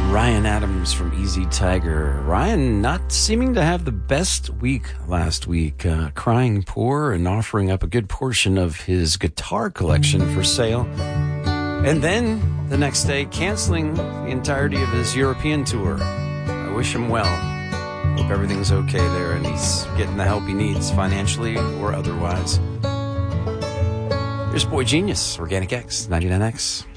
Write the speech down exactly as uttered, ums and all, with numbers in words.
Ryan Adams from Easy Tiger. Ryan not seeming to have the best week last week, uh, crying poor and offering up a good portion of his guitar collection for sale. And then the next day, canceling the entirety of his European tour. I wish him well. Hope everything's okay there and he's getting the help he needs financially or otherwise. Here's Boy Genius, Organic X, ninety-nine X.